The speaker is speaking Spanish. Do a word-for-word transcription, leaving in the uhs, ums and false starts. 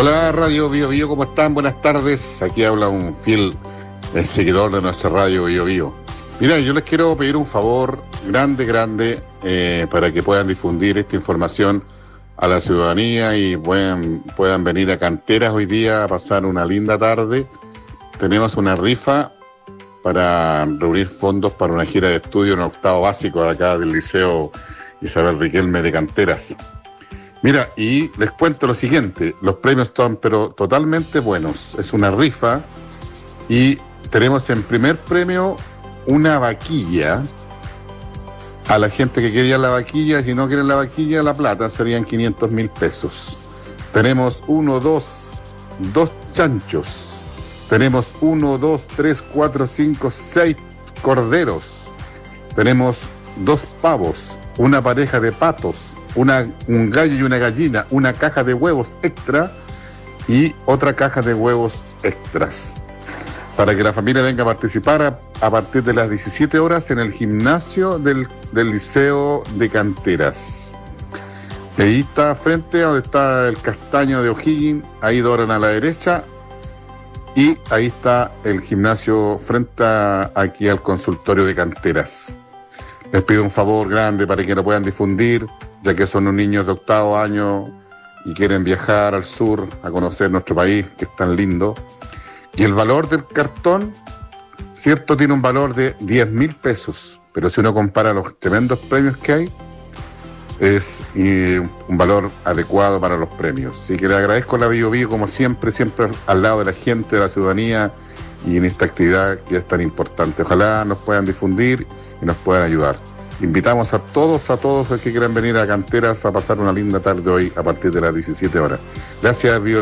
Hola Radio Bio Bio, ¿cómo están? Buenas tardes. Aquí habla un fiel eh, seguidor de nuestra Radio Bio Bio. Mira, yo les quiero pedir un favor grande, grande, eh, para que puedan difundir esta información a la ciudadanía y puedan, puedan venir a Canteras hoy día a pasar una linda tarde. Tenemos una rifa para reunir fondos para una gira de estudio en octavo básico de acá del Liceo Isabel Riquelme de Canteras. Mira, y les cuento lo siguiente, los premios están pero totalmente buenos. Es una rifa y tenemos en primer premio una vaquilla. A la gente que quería la vaquilla, si no quieren la vaquilla, la plata serían quinientos mil pesos. Tenemos uno, dos, dos chanchos. Tenemos uno, dos, tres, cuatro, cinco, seis corderos. Tenemos dos pavos, una pareja de patos, una, un gallo y una gallina, una caja de huevos extra y otra caja de huevos extras. Para que la familia venga a participar a, a partir de las diecisiete horas en el gimnasio del, del Liceo de Canteras. Ahí está frente a donde está el castaño de O'Higgins, ahí doblan a la derecha y ahí está el gimnasio frente a, aquí al consultorio de Canteras. Les pido un favor grande para que lo puedan difundir, ya que son unos niños de octavo año y quieren viajar al sur a conocer nuestro país, que es tan lindo. Y el valor del cartón, cierto, tiene un valor de diez mil pesos, pero si uno compara los tremendos premios que hay, es y, un valor adecuado para los premios. Así que le agradezco a la Bio Bio, como siempre, siempre al lado de la gente, de la ciudadanía y en esta actividad que es tan importante. Ojalá nos puedan difundir y nos puedan ayudar. Invitamos a todos, a todos los que quieran venir a Canteras a pasar una linda tarde hoy a partir de las diecisiete horas. Gracias, Bio